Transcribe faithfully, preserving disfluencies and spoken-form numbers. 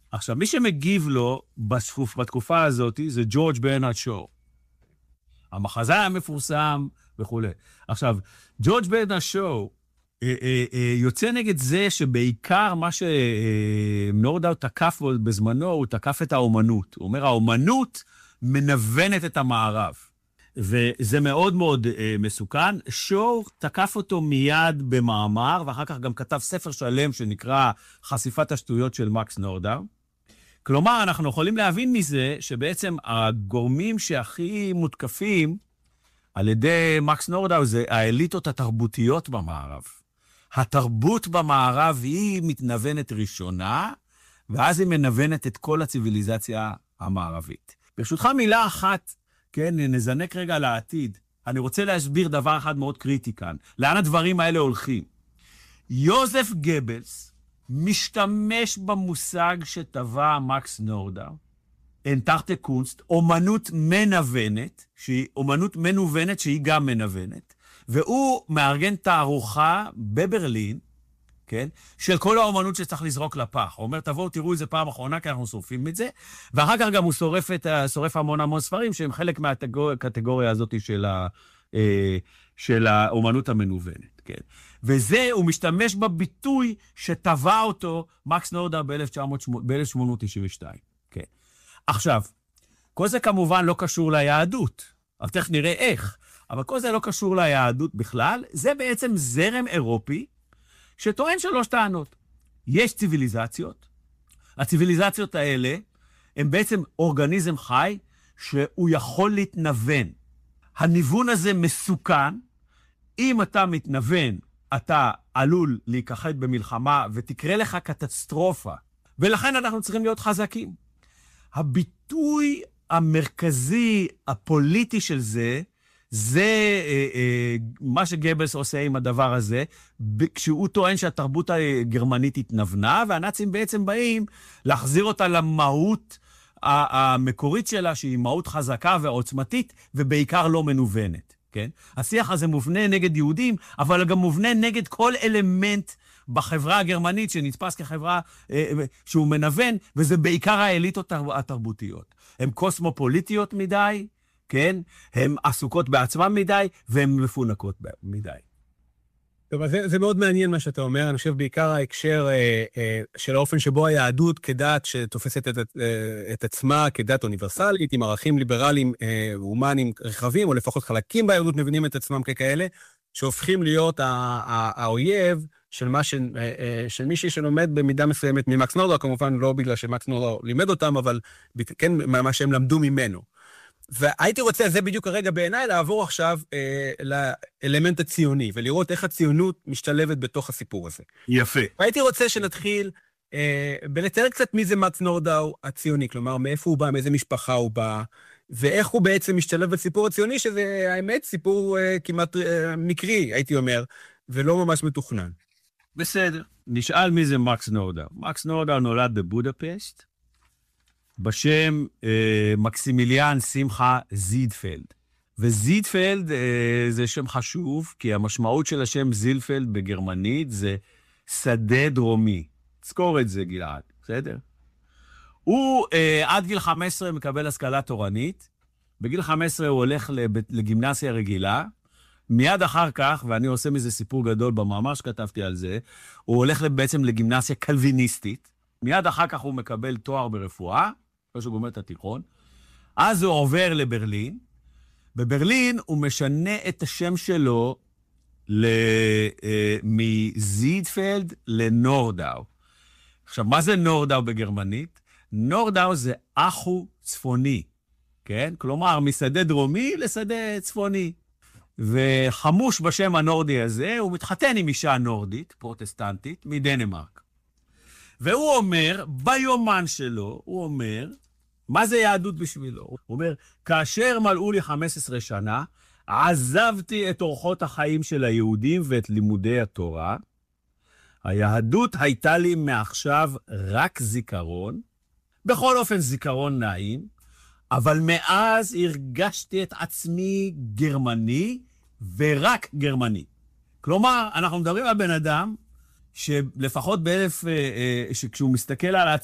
עכשיו, מי שמגיב לו בספוף, בתקופה הזאת זה ג'ורג' ברנרד שו. המחזאי המפורסם וכו'. עכשיו, ג'ורג' ברנרד שו אה, אה, אה, יוצא נגד זה שבעיקר מה שנורדאו תקף בזמנו, הוא תקף את האומנות. הוא אומר, האומנות מנוונת את המערב. וזה מאוד מאוד אה, מסוכן. שו תקף אותו מיד במאמר, ואחר כך גם כתב ספר שלם שנקרא חשיפת השטויות של מקס נורדאו. כלומר, אנחנו יכולים להבין מזה שבעצם הגורמים שהכי מותקפים על ידי מקס נורדאו זה האליטות התרבותיות במערב. התרבות במערב היא מתנוונת ראשונה, ואז היא מנוונת את כל הציביליזציה המערבית. ברשותך מילה אחת, כן, נזנק רגע לעתיד. אני רוצה להסביר דבר אחד מאוד קריטי כאן. לאן הדברים האלה הולכים? יוזף גבלס משתמש במושג שטבע מקס נורדאו, אנטרטה קונסט, אומנות מנוונת, שהיא אומנות מנוונת שהיא גם מנוונת, והוא מארגן תערוכה בברלין, כן, של כל האומנות שצריך לזרוק לפח. הוא אומר, תבואו, תראו את זה פעם אחרונה, כי אנחנו שורפים את זה, ואחר כך גם הוא שורף, את, שורף המון המון ספרים, שהם חלק מהקטגוריה הזאת של, ה, של האומנות המנוונת, כן. וזה, הוא משתמש בביטוי שטבע אותו מקס נורדאו ב-אלף שמונה מאות תשעים ושתיים, כן. עכשיו, כל זה כמובן לא קשור ליהדות, אבל תכף נראה איך, אבל כל זה לא קשור ליהדות בכלל, זה בעצם זרם אירופי, שטוען שלוש טענות. יש ציביליזציות, הציביליזציות האלה הם בעצם אורגניזם חי שהוא יכול להתנוון. הניוון הזה מסוכן, אם אתה מתנוון, אתה עלול להיכחד במלחמה ותקרה לך קטסטרופה, ולכן אנחנו צריכים להיות חזקים. הביטוי המרכזי הפוליטי של זה, זה אה, אה, מה שגבלס עושה עם הדבר הזה, כשהוא טוען שהתרבות הגרמנית התנוונה, והנאצים בעצם באים להחזיר אותה למהות המקורית שלה, שהיא מהות חזקה ועוצמתית, ובעיקר לא מנוונת. כן? השיח הזה מובנה נגד יהודים, אבל גם מובנה נגד כל אלמנט בחברה הגרמנית, שנתפס כחברה אה, שהוא מנוון, וזה בעיקר האליטות התרבותיות. הן קוסמופוליטיות מדי, כן? הן עסוקות בעצמן מדי, והן מפונקות מדי. טוב, אז זה, זה מאוד מעניין מה שאתה אומר. אני חושב בעיקר ההקשר אה, אה, של האופן שבו היהדות כדת שתופסת את, אה, את עצמה כדת אוניברסלית, עם ערכים ליברליים אה, הומניים רחבים, או לפחות חלקים ביהדות מבינים את עצמם ככאלה, שהופכים להיות ה- ה- האויב של, מה ש, אה, אה, של מישהי שלומד במידה מסוימת ממקס נורדאו, כמובן לא בגלל שמקס נורדאו לימד אותם, אבל כן מה שהם למדו ממנו. והייתי רוצה, זה בדיוק הרגע בעיניי, לעבור עכשיו אה, לאלמנט הציוני, ולראות איך הציונות משתלבת בתוך הסיפור הזה. יפה. והייתי רוצה שנתחיל אה, בלצייר קצת מי זה מקס נורדאו הציוני, כלומר, מאיפה הוא בא, מאיזה משפחה הוא בא, ואיך הוא בעצם משתלב בסיפור הציוני, שזה האמת סיפור אה, כמעט אה, מקרי, הייתי אומר, ולא ממש מתוכנן. בסדר. נשאל מי זה מקס נורדאו. מקס נורדאו נולד בבודפשט, בשם אה, מקסימיליאן שמחה זידפלד. וזידפלד אה, זה שם חשוב, כי המשמעות של השם זידפלד בגרמנית זה שדה דרומי. תזכור את זה, גלעד, בסדר? הוא אה, עד גיל חמש עשרה מקבל השכלה תורנית, בגיל חמש עשרה הוא הולך לגימנסיה רגילה, מיד אחר כך, ואני עושה מזה סיפור גדול במאמר שכתבתי על זה, הוא הולך בעצם לגימנסיה קלוויניסטית, מיד אחר כך הוא מקבל תואר ברפואה, אחרי שהוא גומר את התיכון, אז הוא עובר לברלין, בברלין הוא משנה את השם שלו מזידפלד לנורדאו. עכשיו, מה זה נורדאו בגרמנית? נורדאו זה אחו צפוני, כן? כלומר, משדה דרומי לשדה צפוני. וחמוש בשם הנורדי הזה, הוא מתחתן עם אישה נורדית, פרוטסטנטית, מדנמרק. והוא אומר, ביומן שלו, הוא אומר, מה זה יהדות בשבילו? הוא אומר, כאשר מלאו לי חמש עשרה שנה, עזבתי את אורחות החיים של היהודים ואת לימודי התורה. היהדות הייתה לי מעכשיו רק זיכרון, בכל אופן זיכרון נעים, אבל מאז הרגשתי את עצמי גרמני ורק גרמני. כלומר, אנחנו מדברים על בן אדם שלפחות באלף, שכשהוא מסתכל על,